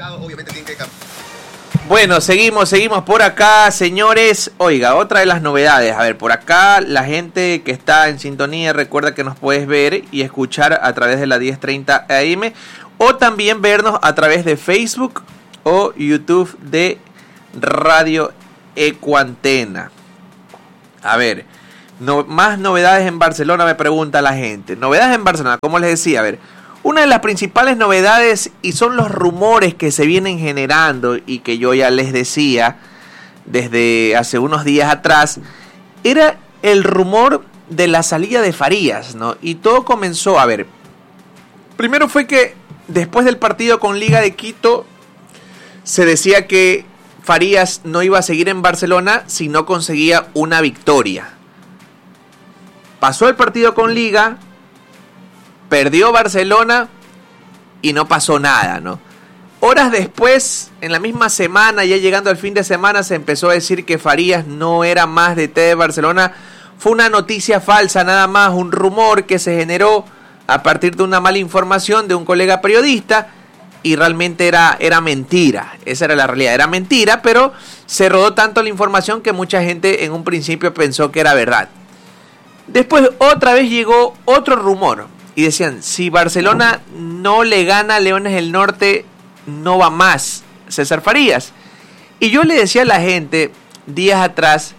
Bueno, seguimos por acá, señores. Oiga, otra de las novedades. A ver, por acá la gente que está en sintonía, recuerda que nos puedes ver y escuchar a través de la 1030 AM o también vernos a través de Facebook o YouTube de Radio Ecuantena. A ver, más novedades en Barcelona, me pregunta la gente. Novedades en Barcelona, como les decía, a ver, una de las principales novedades, y son los rumores que se vienen generando y que yo ya les decía desde hace unos días atrás, era el rumor de la salida de Farías, ¿no? Y todo comenzó, a ver, primero fue que después del partido con Liga de Quito se decía que Farías no iba a seguir en Barcelona si no conseguía una victoria. Pasó el partido con Liga, perdió Barcelona y no pasó nada, ¿no? Horas después, en la misma semana, ya llegando al fin de semana, se empezó a decir que Farías no era más DT de Barcelona. Fue una noticia falsa, nada más, un rumor que se generó a partir de una mala información de un colega periodista, y realmente era mentira. Esa era la realidad, era mentira, pero se rodó tanto la información que mucha gente en un principio pensó que era verdad. Después otra vez llegó otro rumor y decían, si Barcelona no le gana a Leones del Norte, no va más César Farías. Y yo le decía a la gente días atrás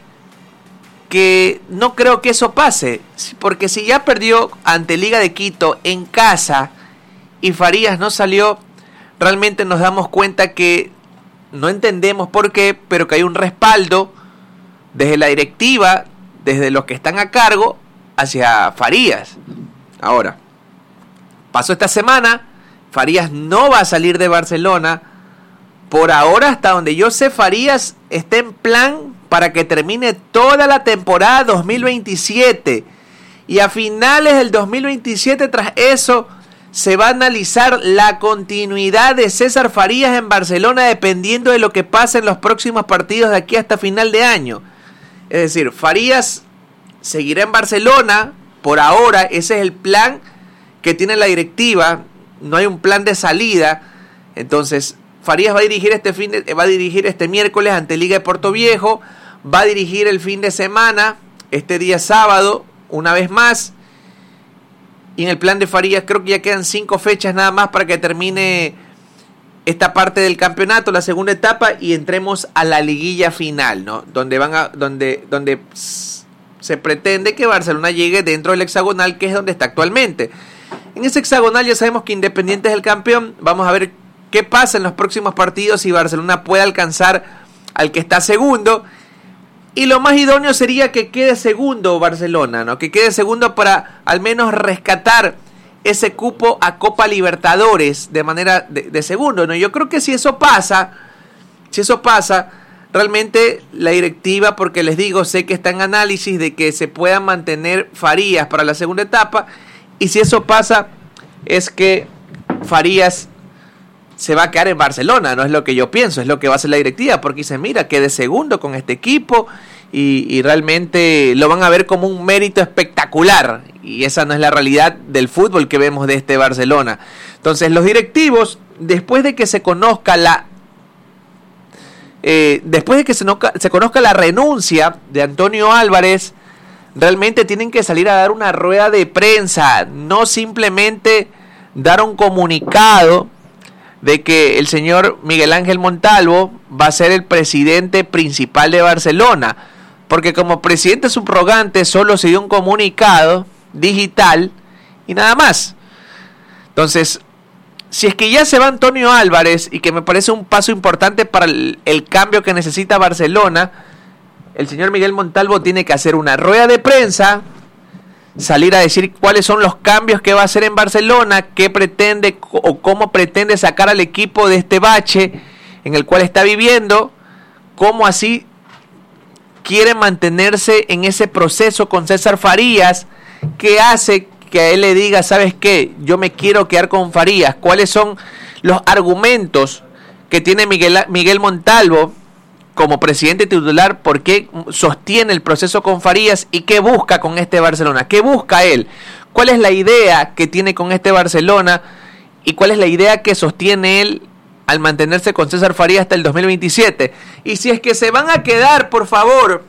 que no creo que eso pase, porque si ya perdió ante Liga de Quito en casa y Farías no salió, realmente nos damos cuenta que no entendemos por qué, pero que hay un respaldo desde la directiva, desde los que están a cargo, hacia Farías. Ahora, pasó esta semana, Farías no va a salir de Barcelona. Por ahora, hasta donde yo sé, Farías está en plan para que termine toda la temporada 2027. Y a finales del 2027, tras eso, se va a analizar la continuidad de César Farías en Barcelona dependiendo de lo que pase en los próximos partidos de aquí hasta final de año. Es decir, Farías seguirá en Barcelona por ahora, ese es el plan que tiene la directiva, no hay un plan de salida. Entonces Farías va a dirigir este miércoles ante Liga de Portoviejo, va a dirigir el fin de semana, este día sábado, una vez más. Y en el plan de Farías creo que ya quedan 5 fechas nada más para que termine esta parte del campeonato, la segunda etapa, y entremos a la liguilla final, ¿no? Donde se pretende que Barcelona llegue dentro del hexagonal, que es donde está actualmente. En ese hexagonal ya sabemos que Independiente es el campeón. Vamos a ver qué pasa en los próximos partidos, si Barcelona puede alcanzar al que está segundo. Y lo más idóneo sería que quede segundo Barcelona, ¿no? Que quede segundo para al menos rescatar ese cupo a Copa Libertadores de manera de segundo, ¿no? Yo creo que si eso pasa, realmente la directiva, porque les digo, sé que está en análisis de que se pueda mantener Farías para la segunda etapa, y si eso pasa, es que Farías se va a quedar en Barcelona, no es lo que yo pienso, es lo que va a hacer la directiva, porque dice, mira, quede segundo con este equipo, y realmente lo van a ver como un mérito espectacular, y esa no es la realidad del fútbol que vemos de este Barcelona. Entonces los directivos, después de que se conozca la renuncia de Antonio Álvarez, realmente tienen que salir a dar una rueda de prensa, no simplemente dar un comunicado de que el señor Miguel Ángel Montalvo va a ser el presidente principal de Barcelona, porque como presidente subrogante solo se dio un comunicado digital y nada más. Entonces, si es que ya se va Antonio Álvarez, y que me parece un paso importante para el cambio que necesita Barcelona, el señor Miguel Montalvo tiene que hacer una rueda de prensa, salir a decir cuáles son los cambios que va a hacer en Barcelona, qué pretende o cómo pretende sacar al equipo de este bache en el cual está viviendo, cómo así quiere mantenerse en ese proceso con César Farías, qué hace que a él le diga, ¿sabes qué? Yo me quiero quedar con Farías. ¿Cuáles son los argumentos que tiene Miguel Montalvo como presidente titular? ¿Por qué sostiene el proceso con Farías? ¿Y qué busca con este Barcelona? ¿Qué busca él? ¿Cuál es la idea que tiene con este Barcelona? ¿Y cuál es la idea que sostiene él al mantenerse con César Faría hasta el 2027. Y si es que se van a quedar, por favor,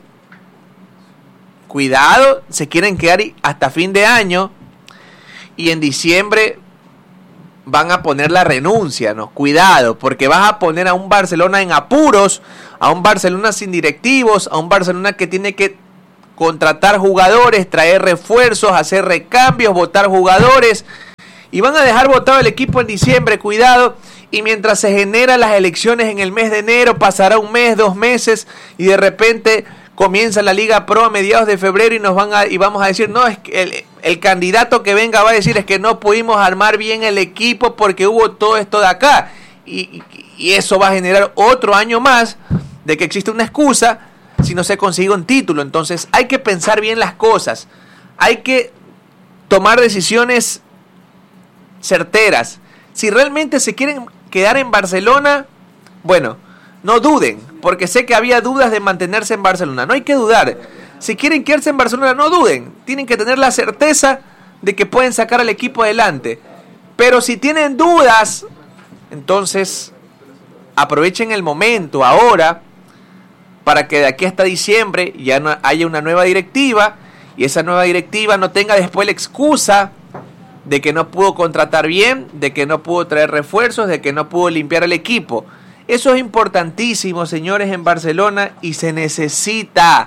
cuidado, se quieren quedar hasta fin de año y en diciembre van a poner la renuncia, ¿no? Cuidado, porque vas a poner a un Barcelona en apuros, a un Barcelona sin directivos, a un Barcelona que tiene que contratar jugadores, traer refuerzos, hacer recambios, votar jugadores, y van a dejar votado el equipo en diciembre, cuidado, y mientras se generan las elecciones en el mes de enero, pasará un mes, 2 meses, y de repente comienza la Liga Pro a mediados de febrero y vamos a decir, no, es que el candidato que venga va a decir es que no pudimos armar bien el equipo porque hubo todo esto de acá, y eso va a generar otro año más de que existe una excusa si no se consigue un título. Entonces hay que pensar bien las cosas, hay que tomar decisiones certeras. Si realmente se quieren quedar en Barcelona, bueno, no duden, porque sé que había dudas de mantenerse en Barcelona. No hay que dudar. Si quieren quedarse en Barcelona, no duden. Tienen que tener la certeza de que pueden sacar al equipo adelante. Pero si tienen dudas, entonces aprovechen el momento ahora para que de aquí hasta diciembre ya no haya una nueva directiva y esa nueva directiva no tenga después la excusa de que no pudo contratar bien, de que no pudo traer refuerzos, de que no pudo limpiar el equipo. Eso es importantísimo, señores, en Barcelona, y se necesita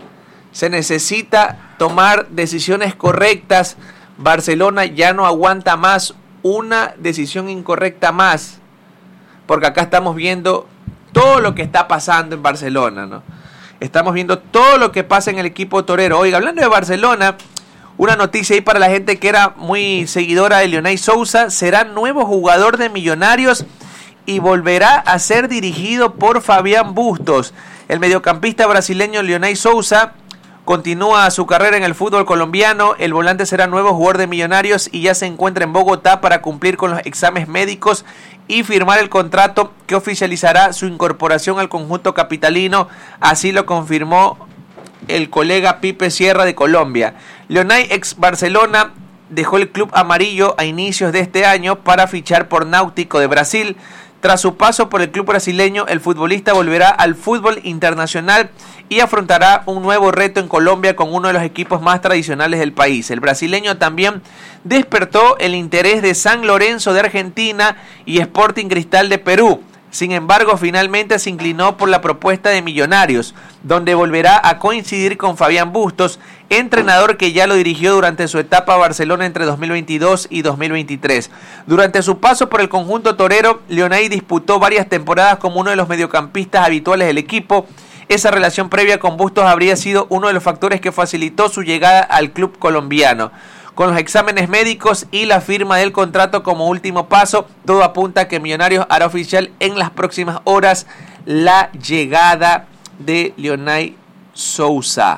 tomar decisiones correctas. Barcelona ya no aguanta más una decisión incorrecta más, porque acá estamos viendo todo lo que está pasando en Barcelona, ¿no? Estamos viendo todo lo que pasa en el equipo torero. Oiga, hablando de Barcelona, una noticia ahí para la gente que era muy seguidora de Leonay Sousa: será nuevo jugador de Millonarios y volverá a ser dirigido por Fabián Bustos. El mediocampista brasileño Leonay Sousa continúa su carrera en el fútbol colombiano. El volante será nuevo jugador de Millonarios y ya se encuentra en Bogotá para cumplir con los exámenes médicos y firmar el contrato que oficializará su incorporación al conjunto capitalino. Así lo confirmó el colega Pipe Sierra de Colombia. Leonay, ex Barcelona, dejó el club amarillo a inicios de este año para fichar por Náutico de Brasil. Tras su paso por el club brasileño, el futbolista volverá al fútbol internacional y afrontará un nuevo reto en Colombia con uno de los equipos más tradicionales del país. El brasileño también despertó el interés de San Lorenzo de Argentina y Sporting Cristal de Perú. Sin embargo, finalmente se inclinó por la propuesta de Millonarios, donde volverá a coincidir con Fabián Bustos, entrenador que ya lo dirigió durante su etapa a Barcelona entre 2022 y 2023. Durante su paso por el conjunto torero, Leonay disputó varias temporadas como uno de los mediocampistas habituales del equipo. Esa relación previa con Bustos habría sido uno de los factores que facilitó su llegada al club colombiano. Con los exámenes médicos y la firma del contrato como último paso, todo apunta a que Millonarios hará oficial en las próximas horas la llegada de Leonay Sousa.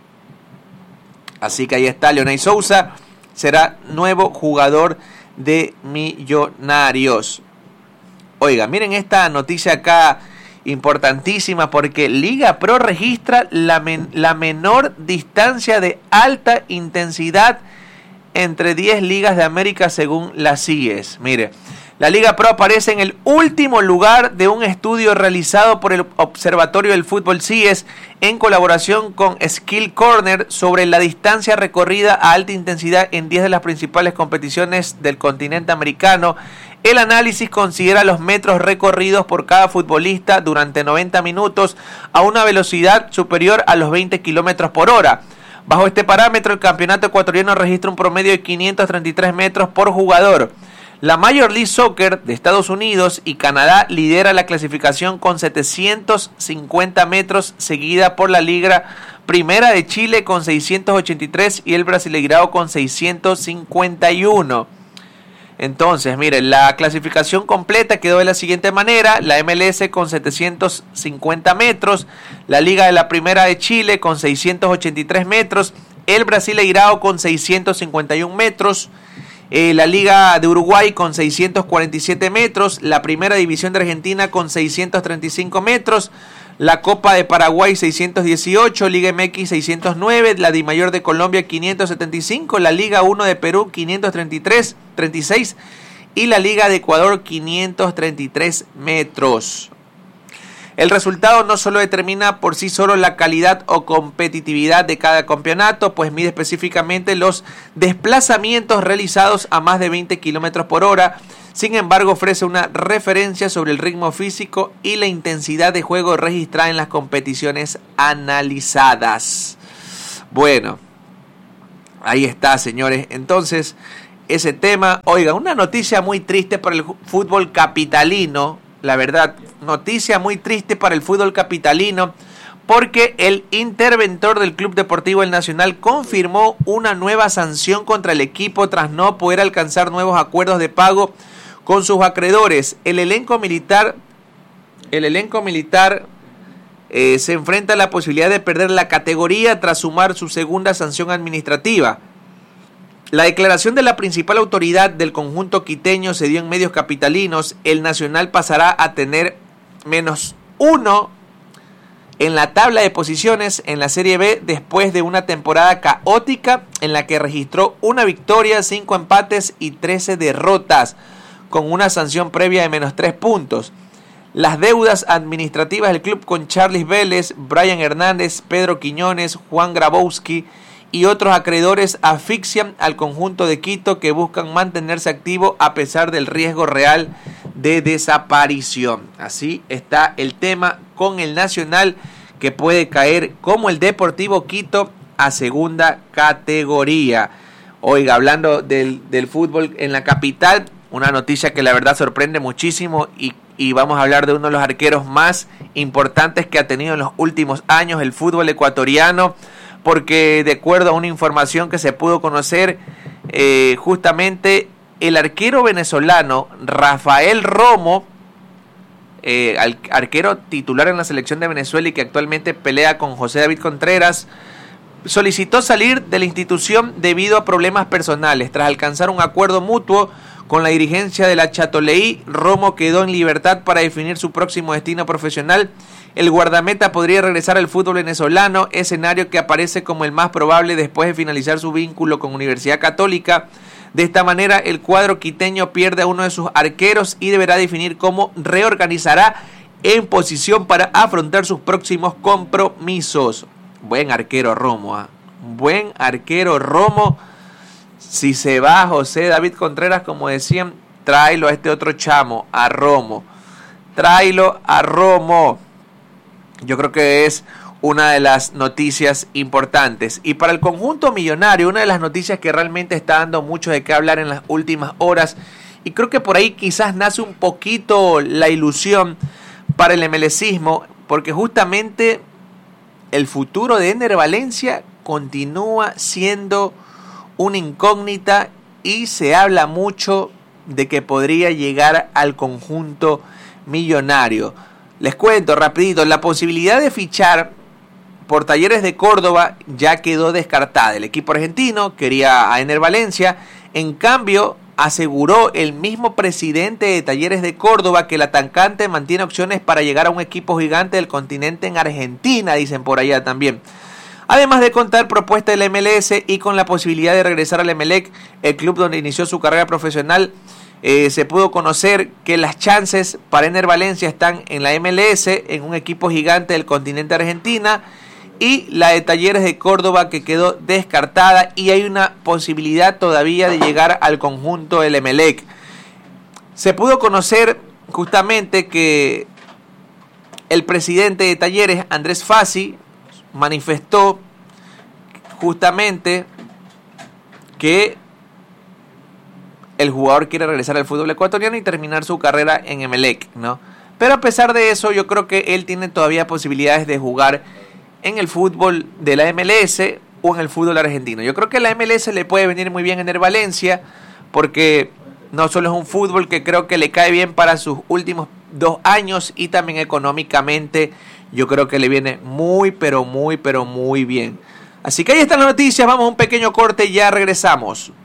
Así que ahí está, Leonay Sousa será nuevo jugador de Millonarios. Oiga, miren esta noticia acá importantísima, porque Liga Pro registra la menor distancia de alta intensidad entre 10 ligas de América según la CIES. Mire, la Liga Pro aparece en el último lugar de un estudio realizado por el Observatorio del Fútbol CIES en colaboración con Skill Corner sobre la distancia recorrida a alta intensidad en 10 de las principales competiciones del continente americano. El análisis considera los metros recorridos por cada futbolista durante 90 minutos a una velocidad superior a los 20 kilómetros por hora. Bajo este parámetro, el campeonato ecuatoriano registra un promedio de 533 metros por jugador. La Major League Soccer de Estados Unidos y Canadá lidera la clasificación con 750 metros, seguida por la Liga Primera de Chile con 683 y el Brasileirao con 651. Entonces, miren, la clasificación completa quedó de la siguiente manera: la MLS con 750 metros, la Liga de la Primera de Chile con 683 metros, el Brasileirao con 651 metros, la Liga de Uruguay con 647 metros, la Primera División de Argentina con 635 metros, la Copa de Paraguay 618, Liga MX 609, la Dimayor de Colombia 575, la Liga 1 de Perú 536 y la Liga de Ecuador 533 metros. El resultado no solo determina por sí solo la calidad o competitividad de cada campeonato, pues mide específicamente los desplazamientos realizados a más de 20 kilómetros por hora. Sin embargo, ofrece una referencia sobre el ritmo físico y la intensidad de juego registrada en las competiciones analizadas. Bueno, ahí está, señores. Entonces, ese tema. Oiga, una noticia muy triste para el fútbol capitalino. La verdad, noticia muy triste para el fútbol capitalino, porque el interventor del Club Deportivo El Nacional confirmó una nueva sanción contra el equipo tras no poder alcanzar nuevos acuerdos de pago con sus acreedores. El elenco militar se enfrenta a la posibilidad de perder la categoría tras sumar su segunda sanción administrativa. La declaración de la principal autoridad del conjunto quiteño se dio en medios capitalinos. El Nacional pasará a tener -1 en la tabla de posiciones en la Serie B después de una temporada caótica en la que registró 1 victoria, 5 empates y 13 derrotas, con una sanción previa de -3 puntos. Las deudas administrativas del club con Charlis Vélez, Brian Hernández, Pedro Quiñones, Juan Grabowski y otros acreedores asfixian al conjunto de Quito, que buscan mantenerse activo a pesar del riesgo real de desaparición. Así está el tema con el Nacional, que puede caer como el Deportivo Quito a segunda categoría. Oiga, hablando del fútbol en la capital, una noticia que la verdad sorprende muchísimo y vamos a hablar de uno de los arqueros más importantes que ha tenido en los últimos años el fútbol ecuatoriano, porque de acuerdo a una información que se pudo conocer, justamente el arquero venezolano Rafael Romo, arquero titular en la selección de Venezuela y que actualmente pelea con José David Contreras, solicitó salir de la institución debido a problemas personales. Tras alcanzar un acuerdo mutuo con la dirigencia de la Chatoleí, Romo quedó en libertad para definir su próximo destino profesional. El guardameta podría regresar al fútbol venezolano, escenario que aparece como el más probable después de finalizar su vínculo con Universidad Católica. De esta manera, el cuadro quiteño pierde a uno de sus arqueros y deberá definir cómo reorganizará en posición para afrontar sus próximos compromisos. Buen arquero Romo, buen arquero Romo. Si se va José David Contreras, como decían, tráelo a este otro chamo, a Romo. Tráelo a Romo. Yo creo que es una de las noticias importantes. Y para el conjunto millonario, una de las noticias que realmente está dando mucho de qué hablar en las últimas horas, y creo que por ahí quizás nace un poquito la ilusión para el MLSismo, porque justamente el futuro de Ener Valencia continúa siendo una incógnita y se habla mucho de que podría llegar al conjunto millonario. Les cuento rapidito, la posibilidad de fichar por Talleres de Córdoba ya quedó descartada. El equipo argentino quería a Ener Valencia, en cambio aseguró el mismo presidente de Talleres de Córdoba que el atacante mantiene opciones para llegar a un equipo gigante del continente en Argentina, dicen por allá también. Además de contar propuesta del MLS y con la posibilidad de regresar al Emelec, el club donde inició su carrera profesional, se pudo conocer que las chances para Ener Valencia están en la MLS, en un equipo gigante del continente Argentina, y la de Talleres de Córdoba, que quedó descartada, y hay una posibilidad todavía de llegar al conjunto del Emelec. Se pudo conocer justamente que el presidente de Talleres, Andrés Fassi, manifestó justamente que el jugador quiere regresar al fútbol ecuatoriano y terminar su carrera en Emelec, ¿no? Pero a pesar de eso, yo creo que él tiene todavía posibilidades de jugar en el fútbol de la MLS o en el fútbol argentino. Yo creo que la MLS le puede venir muy bien a Ener Valencia, porque no solo es un fútbol que creo que le cae bien para sus últimos 2 años, y también económicamente yo creo que le viene muy, pero muy bien. Así que ahí están las noticias, vamos a un pequeño corte y ya regresamos.